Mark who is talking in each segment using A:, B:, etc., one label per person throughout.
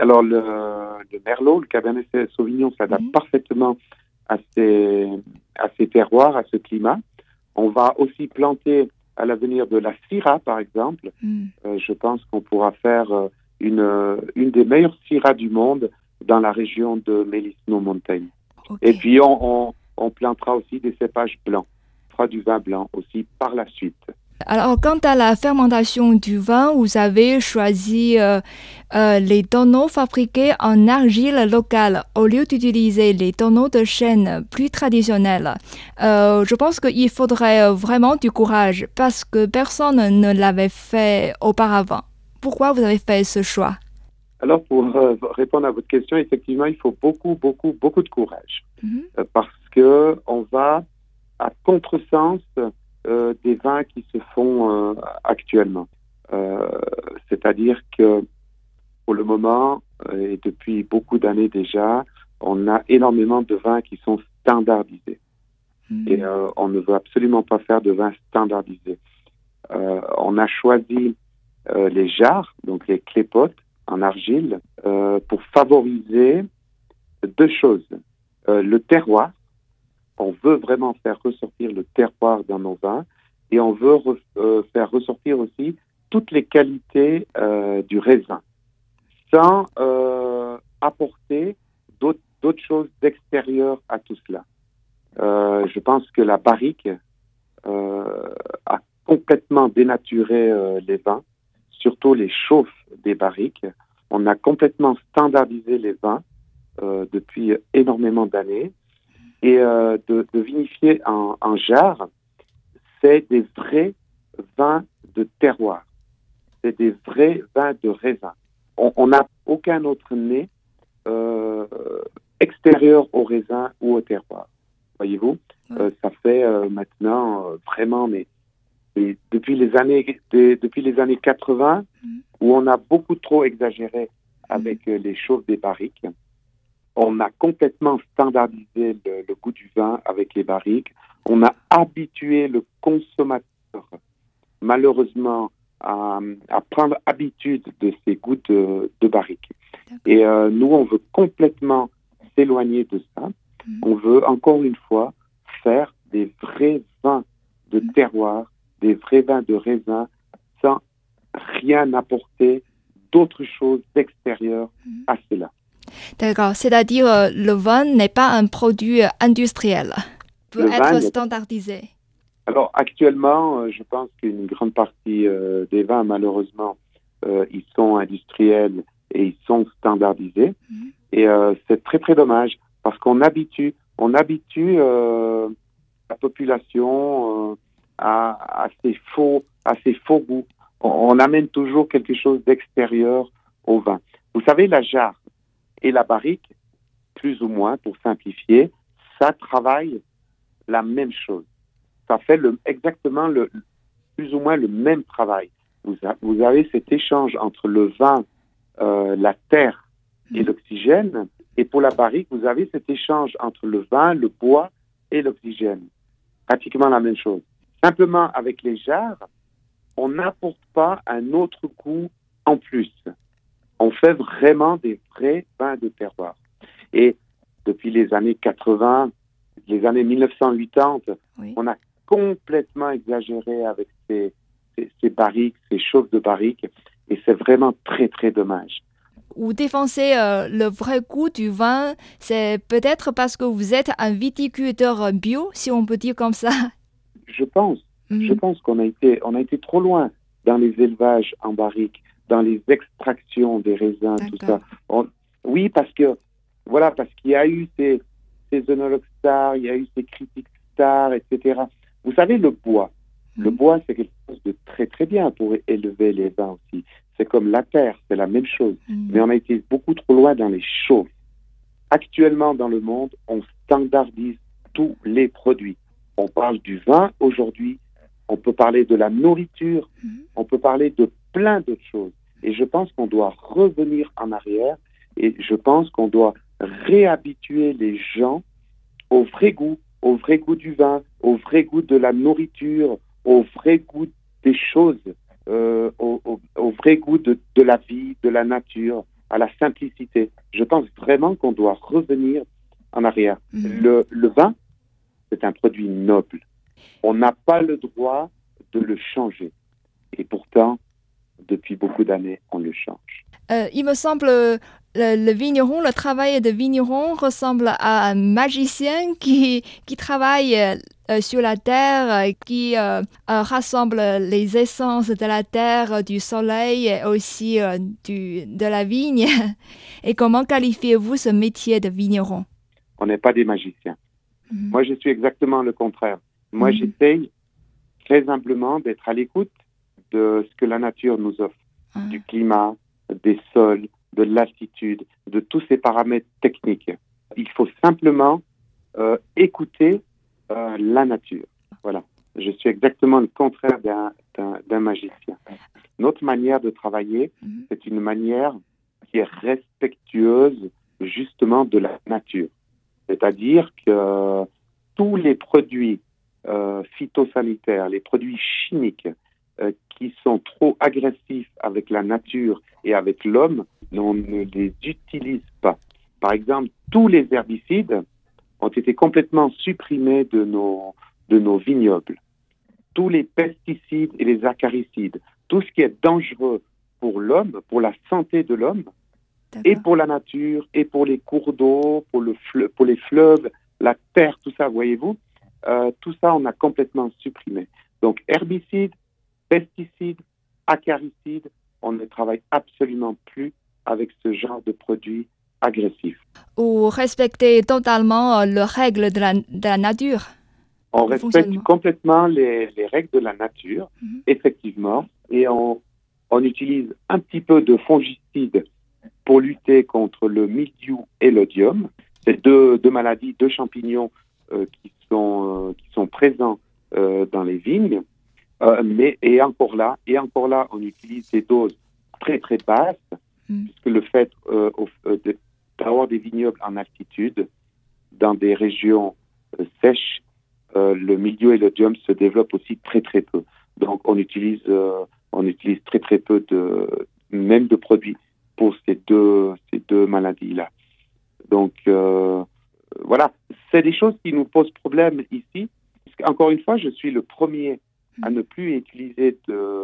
A: alors le Merlot, le Cabernet Sauvignon s'adapte parfaitement à ces terroirs, à ce climat. On va aussi planter à l'avenir de la Syrah, par exemple. Je pense qu'on pourra faire une des meilleures Syrahs du monde dans la région de Mélisno-Montagne.
B: Okay.
A: Et puis, on plantera aussi des cépages blancs. On fera du vin blanc aussi par la suite.
B: Alors, quant à la fermentation du vin, vous avez choisi les tonneaux fabriqués en argile locale au lieu d'utiliser les tonneaux de chêne plus traditionnels. Je pense qu'il faudrait vraiment du courage parce que personne ne l'avait fait auparavant. Pourquoi vous avez fait ce choix?
A: Alors, pour répondre à votre question, effectivement, il faut beaucoup de courage. Parce que on va à contresens des vins qui se font actuellement. C'est-à-dire que pour le moment, et depuis beaucoup d'années déjà, on a énormément de vins qui sont standardisés. Et on ne veut absolument pas faire de vins standardisés. On a choisi les jarres, donc les clépotes en argile, pour favoriser deux choses. Le terroir. On veut vraiment faire ressortir le terroir dans nos vins et on veut faire ressortir aussi toutes les qualités du raisin sans apporter d'autres choses extérieures à tout cela. Je pense que la barrique a complètement dénaturé les vins, surtout les chauffes des barriques. On a complètement standardisé les vins depuis énormément d'années. Et de vinifier en jarre, c'est des vrais vins de terroir. C'est des vrais vins de raisin. On n'a aucun autre nez extérieur au raisin ou au terroir. Voyez-vous, ça fait maintenant vraiment, mais depuis les années 80, où on a beaucoup trop exagéré avec les chauffes des barriques. On a complètement standardisé le goût du vin avec les barriques. On a habitué le consommateur, malheureusement, à prendre habitude de ces goûts de barriques. Et nous, on veut complètement s'éloigner de ça. On veut, encore une fois, faire des vrais vins de terroir, des vrais vins de raisin, sans rien apporter d'autre chose d'extérieur à cela.
B: D'accord, c'est-à-dire le vin n'est pas un produit industriel, peut être standardisé.
A: Alors actuellement, je pense qu'une grande partie des vins, malheureusement, ils sont industriels et ils sont standardisés. Et c'est très dommage parce qu'on habitue la population à ces faux goûts. On amène toujours quelque chose d'extérieur au vin. Vous savez, la jarre et la barrique, plus ou moins, pour simplifier, ça travaille la même chose. Ça fait exactement plus ou moins le même travail. Vous avez cet échange entre le vin, la terre et l'oxygène. Et pour la barrique, vous avez cet échange entre le vin, le bois et l'oxygène. Pratiquement la même chose. Simplement, avec les jarres, on n'apporte pas un autre goût en plus. On fait vraiment des vrais vins de terroir. Et depuis les années 80, les années 1980, on a complètement exagéré avec ces barriques, ces chauffes de barriques. Et c'est vraiment très dommage.
B: Vous défensez le vrai goût du vin, c'est peut-être parce que vous êtes un viticulteur bio, si on peut dire comme ça.
A: Je pense qu'on a été trop loin dans les élevages en barrique, dans les extractions des raisins, tout ça. Oui, parce qu'il y a eu ces œnologues stars, il y a eu ces critiques stars, etc. Vous savez, le bois, c'est quelque chose de très bien pour élever les vins aussi. C'est comme la terre, c'est la même chose. Mais on a été beaucoup trop loin dans les chauffes. Actuellement, dans le monde, on standardise tous les produits. On parle du vin aujourd'hui, on peut parler de la nourriture, on peut parler de plein d'autres choses. Et je pense qu'on doit revenir en arrière et je pense qu'on doit réhabituer les gens au vrai goût du vin, au vrai goût de la nourriture, au vrai goût des choses, au vrai goût de la vie, de la nature, à la simplicité. vraiment qu'on doit revenir en arrière. Le vin, c'est un produit noble. On n'a pas le droit de le changer. Et pourtant, depuis beaucoup d'années, on le change.
B: Il me semble le vigneron, le travail de vigneron ressemble à un magicien qui travaille sur la terre, qui rassemble les essences de la terre, du soleil et aussi de la vigne. Et comment qualifiez-vous ce métier de vigneron?
A: On n'est pas des magiciens. Moi, je suis exactement le contraire. Moi, j'essaye très humblement d'être à l'écoute de ce que la nature nous offre, du climat, des sols, de l'altitude, de tous ces paramètres techniques. Il faut simplement écouter la nature. Voilà. Je suis exactement le contraire d'un magicien. Notre manière de travailler, c'est une manière qui est respectueuse justement de la nature. C'est-à-dire que tous les produits phytosanitaires, les produits chimiques qui sont trop agressifs avec la nature et avec l'homme, on ne les utilise pas. Par exemple, tous les herbicides ont été complètement supprimés de nos vignobles. Tous les pesticides et les acaricides, tout ce qui est dangereux pour l'homme, pour la santé de l'homme, et pour la nature, et pour les cours d'eau, pour les fleuves, la terre, tout ça, voyez-vous, tout ça, on a complètement supprimé. Donc, herbicides, pesticides, acaricides, on ne travaille absolument plus avec ce genre de produits agressifs.
B: Vous respectez totalement les règles de la nature?
A: On respecte complètement les règles de la nature, effectivement, et on utilise un petit peu de fongicides pour lutter contre le mildiou et l'oïdium. C'est deux maladies, deux champignons qui sont présents dans les vignes. Et encore là, on utilise des doses très très basses, puisque le fait d'avoir des vignobles en altitude, dans des régions sèches, le mildiou et l'oïdium se développent aussi très très peu. Donc on utilise très très peu même de produits pour ces deux maladies-là. Donc voilà, c'est des choses qui nous posent problème ici. Encore une fois, je suis le premier à ne plus utiliser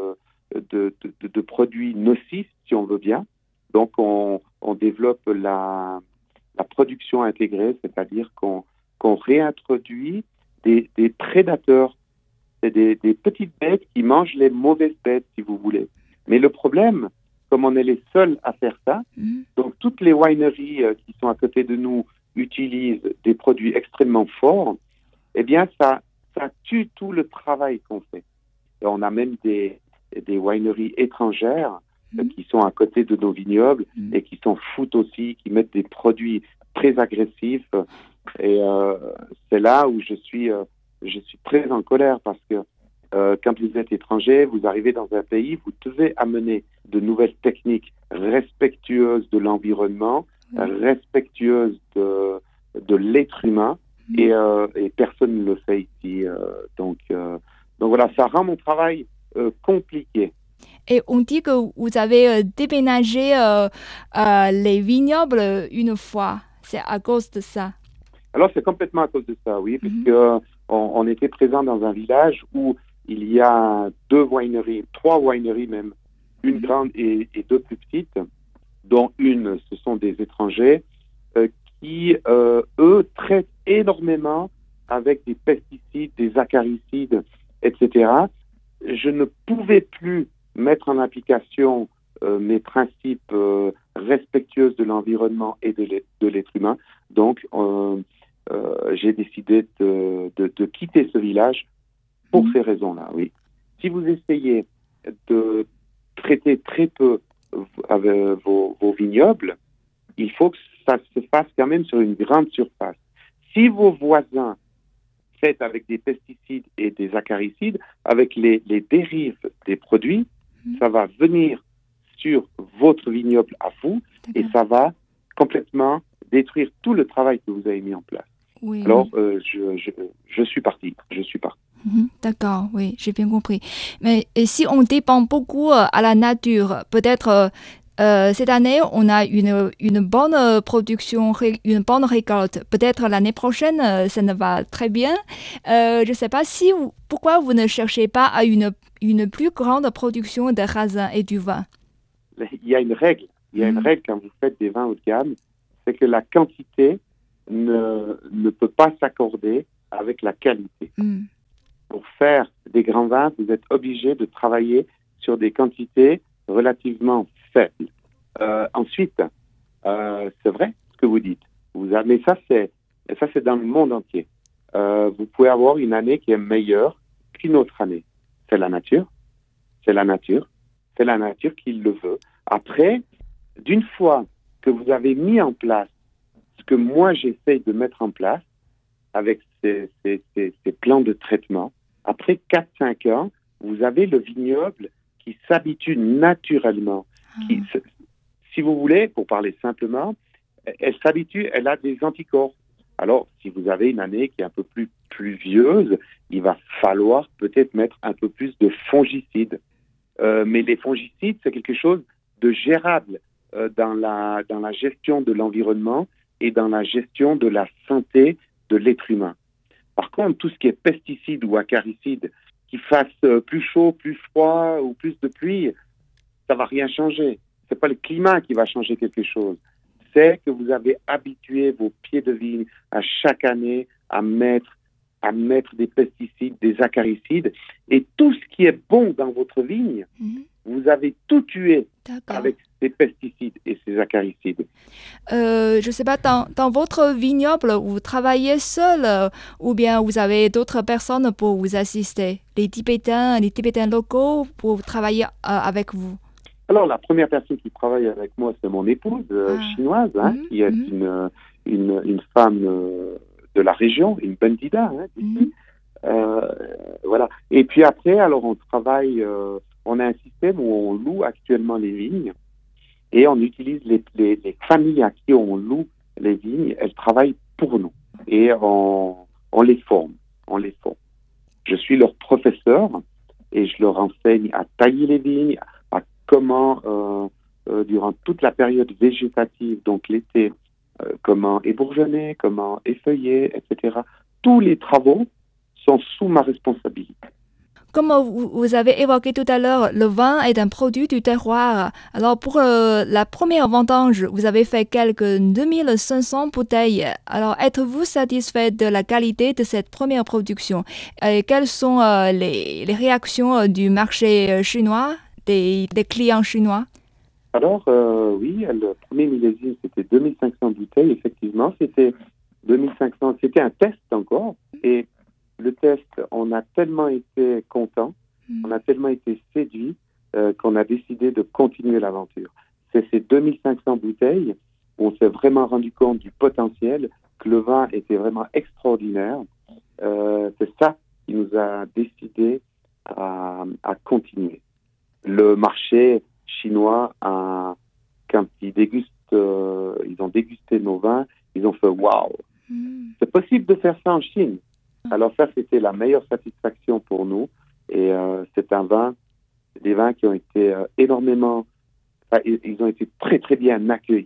A: de produits nocifs, si on veut bien. Donc, on développe la production intégrée, c'est-à-dire qu'on réintroduit des prédateurs. C'est des petites bêtes qui mangent les mauvaises bêtes, si vous voulez. Mais le problème, comme on est les seuls à faire ça, donc toutes les wineries qui sont à côté de nous utilisent des produits extrêmement forts, eh bien, ça tue tout le travail qu'on fait. Et on a même des wineries étrangères qui sont à côté de nos vignobles et qui s'en foutent aussi, qui mettent des produits très agressifs. Et c'est là où je suis très en colère parce que quand vous êtes étranger, vous arrivez dans un pays, vous devez amener de nouvelles techniques respectueuses de l'environnement, respectueuses de l'être humain, et personne ne le fait ici. Donc voilà, ça rend mon travail compliqué.
B: Et on dit que vous avez déménagé les vignobles une fois. C'est à cause de ça?
A: Alors, c'est complètement à cause de ça, oui, puisque on était présent dans un village où il y a 3 wineries même, une grande et 2 plus petites, dont une, ce sont des étrangers qui, eux, traitent énormément avec des pesticides, des acaricides, etc. Je ne pouvais plus mettre en application mes principes respectueux de l'environnement et de l'être humain. Donc, j'ai décidé de quitter ce village pour ces raisons-là, oui. Si vous essayez de traiter très peu vos vignobles, il faut que ça se fasse quand même sur une grande surface. Si vos voisins traitent avec des pesticides et des acaricides, avec les dérives des produits, ça va venir sur votre vignoble à vous et ça va complètement détruire tout le travail que vous avez mis en place.
B: Oui,
A: alors,
B: oui.
A: Je suis parti.
B: D'accord, oui, j'ai bien compris. Mais et si on dépend beaucoup à la nature, peut-être Cette année, on a une bonne production, une bonne récolte. Peut-être l'année prochaine, ça ne va très bien. Je ne sais pas pourquoi vous ne cherchez pas à une plus grande production de raisin et du vin.
A: Il y a une règle. Il y a une règle quand vous faites des vins haut de gamme, c'est que la quantité ne peut pas s'accorder avec la qualité. Pour faire des grands vins, vous êtes obligé de travailler sur des quantités relativement faibles. Ensuite, c'est vrai ce que vous dites. Mais ça, c'est dans le monde entier. Vous pouvez avoir une année qui est meilleure qu'une autre année. C'est la nature. C'est la nature. C'est la nature qui le veut. Après, d'une fois que vous avez mis en place ce que moi j'essaye de mettre en place avec ces plans de traitement, après 4-5 ans, vous avez le vignoble qui s'habitue naturellement. Si vous voulez, pour parler simplement, elle s'habitue, elle a des anticorps. Alors, si vous avez une année qui est un peu plus pluvieuse, il va falloir peut-être mettre un peu plus de fongicides. Mais les fongicides, c'est quelque chose de gérable dans la gestion de l'environnement et dans la gestion de la santé de l'être humain. Par contre, tout ce qui est pesticides ou acaricides, qui fassent plus chaud, plus froid ou plus de pluie, ça va rien changer. C'est pas le climat qui va changer quelque chose. C'est que vous avez habitué vos pieds de vigne à chaque année à mettre des pesticides, des acaricides. Et tout ce qui est bon dans votre vigne, vous avez tout tué avec ces pesticides et ces acaricides.
B: Je ne sais pas, dans votre vignoble, vous travaillez seul ou bien vous avez d'autres personnes pour vous assister, les Tibétains locaux pour travailler avec vous?
A: Alors, la première personne qui travaille avec moi, c'est mon épouse chinoise, qui est une femme de la région, une bandida, d'ici. Voilà. Et puis après, alors on travaille, on a un système où on loue actuellement les vignes et on utilise les familles à qui on loue les vignes, elles travaillent pour nous et on les forme. Je suis leur professeur et je leur enseigne à tailler les vignes, à comment, durant toute la période végétative, donc l'été, comment ébourgeonner, comment effeuiller, etc. Tous les travaux sont sous ma responsabilité.
B: Comme vous avez évoqué tout à l'heure, le vin est un produit du terroir. Alors pour la première vendange, vous avez fait quelques 2500 bouteilles. Alors êtes-vous satisfait de la qualité de cette première production? Et quelles sont les réactions du marché chinois, des clients chinois?
A: Alors oui, le premier millésime, c'était 2500 bouteilles. Effectivement, c'était 2500. C'était un test encore. Et le test, on a tellement été contents, on a tellement été séduits qu'on a décidé de continuer l'aventure. C'est ces 2500 bouteilles où on s'est vraiment rendu compte du potentiel, que le vin était vraiment extraordinaire. C'est ça qui nous a décidé à continuer. Le marché chinois, quand ils ont dégusté nos vins, ils ont fait « waouh, c'est possible de faire ça en Chine ». Alors ça, c'était la meilleure satisfaction pour nous. Et c'est des vins qui ont été énormément, ils ont été très très bien accueillis,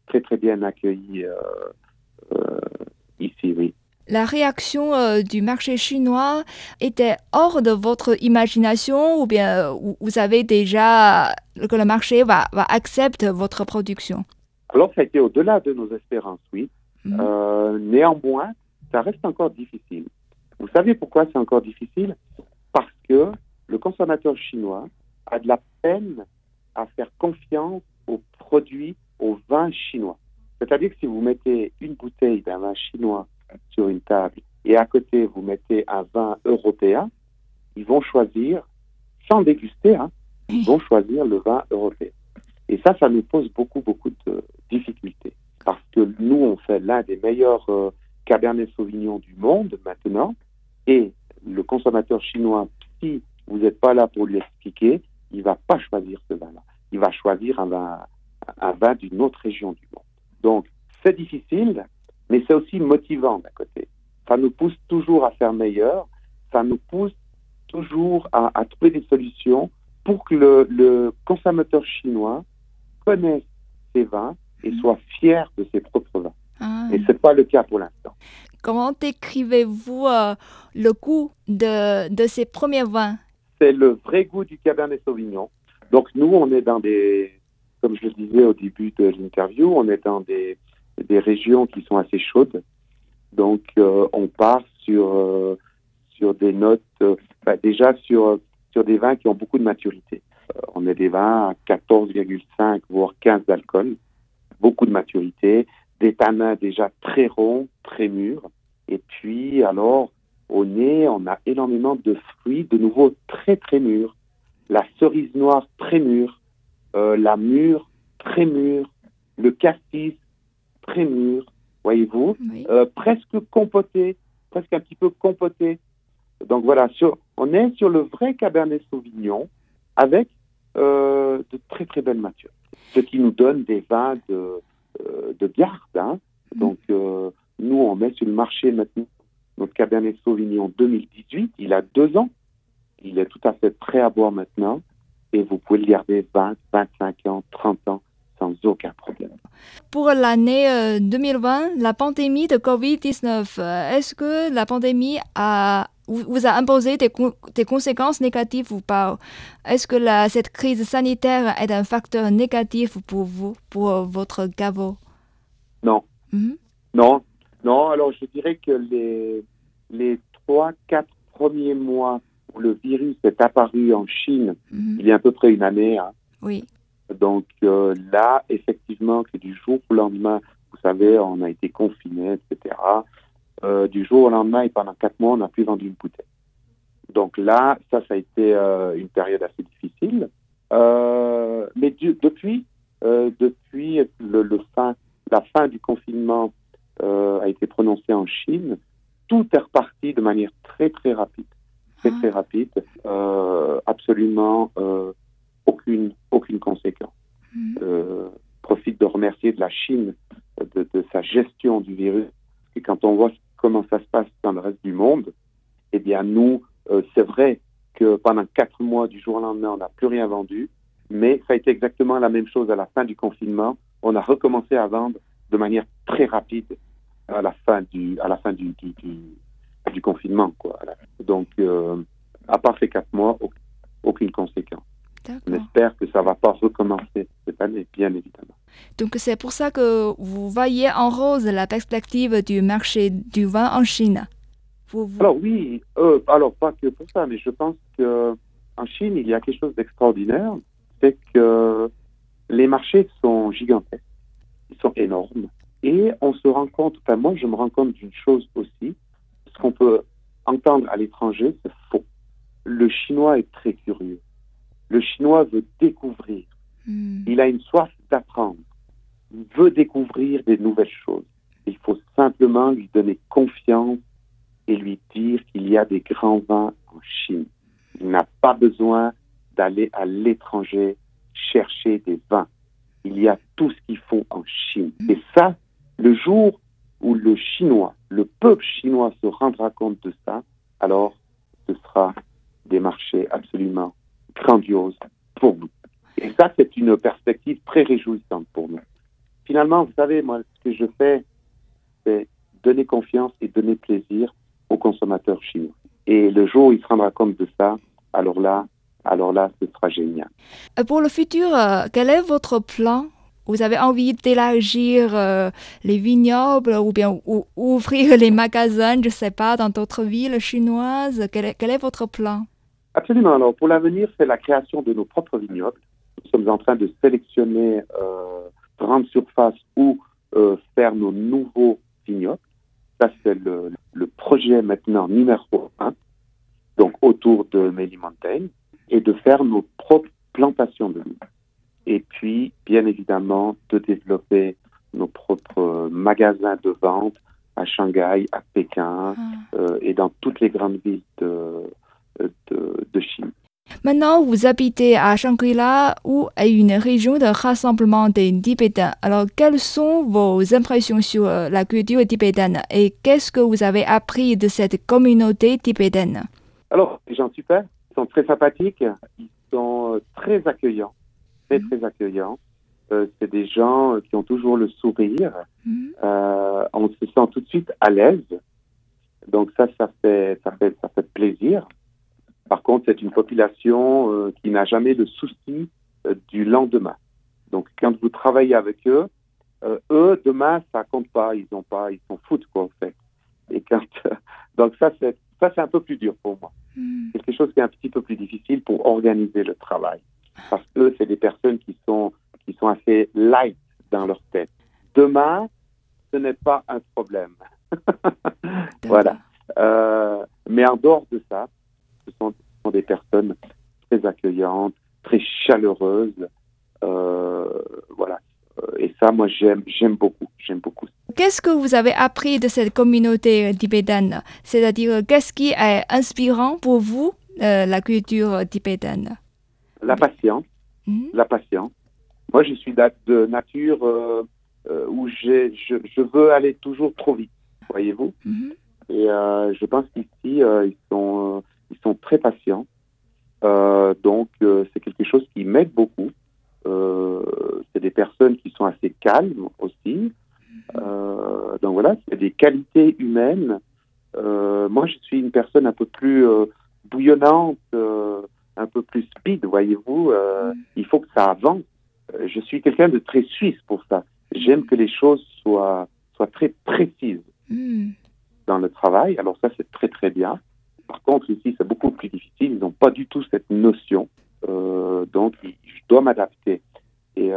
A: ici, oui.
B: La réaction du marché chinois était hors de votre imagination ou bien vous savez déjà que le marché va accepter votre production?
A: Alors ça a été au-delà de nos espérances, oui. Néanmoins, ça reste encore difficile. Vous savez pourquoi c'est encore difficile? Parce que le consommateur chinois a de la peine à faire confiance aux produits, aux vins chinois. C'est-à-dire que si vous mettez une bouteille d'un vin chinois sur une table et à côté vous mettez un vin européen, ils vont choisir, sans déguster, ils vont choisir le vin européen. Et ça nous pose beaucoup de difficultés. Parce que nous, on fait l'un des meilleurs Cabernet Sauvignon du monde maintenant. Et le consommateur chinois, si vous n'êtes pas là pour lui expliquer, il ne va pas choisir ce vin-là. Il va choisir un vin d'une autre région du monde. Donc, c'est difficile, mais c'est aussi motivant d'un côté. Ça nous pousse toujours à faire meilleur. Ça nous pousse toujours à trouver des solutions pour que le consommateur chinois connaissent ses vins et soient fiers de ses propres vins.
B: Ah.
A: Et ce n'est pas le cas pour l'instant.
B: Comment décrivez-vous le goût de ces premiers vins?
A: C'est le vrai goût du Cabernet Sauvignon. Donc nous, on est dans comme je le disais au début de l'interview, on est dans des régions qui sont assez chaudes. Donc on part sur des notes, déjà sur des vins qui ont beaucoup de maturité. On a des vins à 14,5 voire 15 d'alcool, beaucoup de maturité, des tanins déjà très ronds, très mûrs. Et puis alors, au nez, on a énormément de fruits, de nouveau très très mûrs. La cerise noire très mûre, la mûre très mûre, le cassis très mûr, voyez-vous,
B: Oui.
A: presque compoté, presque un petit peu compoté. Donc voilà, on est sur le vrai Cabernet Sauvignon avec de très très belles matures. Ce qui nous donne des vins de garde. Hein. Donc nous, on met sur le marché maintenant notre Cabernet Sauvignon 2018. Il a 2 ans. Il est tout à fait prêt à boire maintenant. Et vous pouvez le garder 20, 25 ans, 30 ans sans aucun problème.
B: Pour l'année 2020, la pandémie de COVID-19, est-ce que la pandémie vous a imposé des conséquences négatives ou pas? Est-ce que cette crise sanitaire est un facteur négatif pour vous, pour votre caveau?
A: Non.
B: Mm-hmm.
A: Non. Alors, je dirais que les 3-4 premiers mois où le virus est apparu en Chine, il y a à peu près une année. Hein.
B: Oui.
A: Donc là, effectivement, que du jour au lendemain, vous savez, on a été confinés, etc. Du jour au lendemain et pendant 4 mois, on n'a plus vendu une bouteille. Donc là, ça a été une période assez difficile. Mais depuis la fin du confinement a été prononcée en Chine, tout est reparti de manière très, très rapide. Très rapide. Absolument aucune conséquence. Profite de remercier de la Chine de sa gestion du virus. Et quand on voit comment ça se passe dans le reste du monde, eh bien nous, c'est vrai que pendant 4 mois, du jour au lendemain, on n'a plus rien vendu, mais ça a été exactement la même chose à la fin du confinement. On a recommencé à vendre de manière très rapide à la fin du confinement, quoi. Donc, à part ces 4 mois, aucune conséquence.
B: D'accord.
A: On espère que ça ne va pas recommencer cette année, bien évidemment.
B: Donc c'est pour ça que vous voyez en rose la perspective du marché du vin en Chine.
A: Alors oui, alors pas que pour ça, mais je pense qu'en Chine, il y a quelque chose d'extraordinaire, c'est que les marchés sont gigantesques, ils sont énormes, et on se rend compte, enfin moi je me rends compte d'une chose aussi, ce qu'on peut entendre à l'étranger, c'est faux. Le Chinois est très curieux. Le Chinois veut découvrir. Il a une soif d'apprendre. Il veut découvrir des nouvelles choses. Il faut simplement lui donner confiance et lui dire qu'il y a des grands vins en Chine. Il n'a pas besoin d'aller à l'étranger chercher des vins. Il y a tout ce qu'il faut en Chine. Et ça, le jour où le peuple chinois se rendra compte de ça, alors ce sera des marchés absolument grandioses pour nous. Et ça, c'est une perspective très réjouissante pour nous. Finalement, vous savez, moi, ce que je fais, c'est donner confiance et donner plaisir aux consommateurs chinois. Et le jour où il se rendra compte de ça, alors là, ce sera génial.
B: Pour le futur, quel est votre plan? Vous avez envie d'élargir les vignobles ou bien ouvrir les magasins, je ne sais pas, dans d'autres villes chinoises? Quel est votre plan?
A: Absolument. Alors, pour l'avenir, c'est la création de nos propres vignobles. Nous sommes en train de sélectionner grandes surfaces où faire nos nouveaux vignobles. Ça, c'est le projet maintenant numéro 1, donc autour de Meili Mountain, et de faire nos propres plantations de vignes. Et puis, bien évidemment, de développer nos propres magasins de vente à Shanghai, à Pékin et dans toutes les grandes villes de Chine.
B: Maintenant, vous habitez à Shangri-La, où est une région de rassemblement des Tibétains. Alors, quelles sont vos impressions sur la culture tibétaine et qu'est-ce que vous avez appris de cette communauté tibétaine?
A: Alors, les gens super, ils sont très sympathiques, ils sont très accueillants, très accueillants. c'est des gens qui ont toujours le sourire. On se sent tout de suite à l'aise. Donc ça fait plaisir. Par contre, c'est une population qui n'a jamais le souci du lendemain. Donc quand vous travaillez avec eux, demain, ça compte pas. Ils s'en foutent, quoi, en fait. Et donc ça, c'est un peu plus dur pour moi. Quelque chose qui est un petit peu plus difficile pour organiser le travail. Parce que c'est des personnes qui sont assez light dans leur tête. Demain, ce n'est pas un problème. Voilà. Mais en dehors de ça, ce sont des personnes très accueillantes, très chaleureuses. Voilà. Et ça, moi, j'aime beaucoup.
B: Qu'est-ce que vous avez appris de cette communauté tibétaine? C'est-à-dire, qu'est-ce qui est inspirant pour vous, la culture tibétaine?
A: La patience. La patience. Moi, je suis de nature où je veux aller toujours trop vite, voyez-vous. Et je pense qu'ici, ils sont très patients. Donc, c'est quelque chose qui m'aide beaucoup. C'est des personnes qui sont assez calmes aussi. Donc voilà, c'est des qualités humaines. Moi, je suis une personne un peu plus bouillonnante, un peu plus speed, voyez-vous. Il faut que ça avance. Je suis quelqu'un de très suisse pour ça. J'aime que les choses soient très précises dans le travail. Alors ça, c'est très, très bien. Par contre, ici, c'est beaucoup plus difficile. Ils n'ont pas du tout cette notion. Donc, je dois m'adapter. Et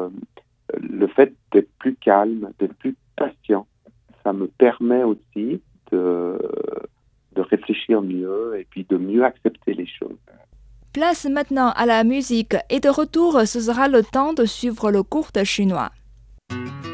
A: le fait d'être plus calme, d'être plus patient, ça me permet aussi de réfléchir mieux et puis de mieux accepter les choses.
B: Place maintenant à la musique et de retour, ce sera le temps de suivre le cours de chinois.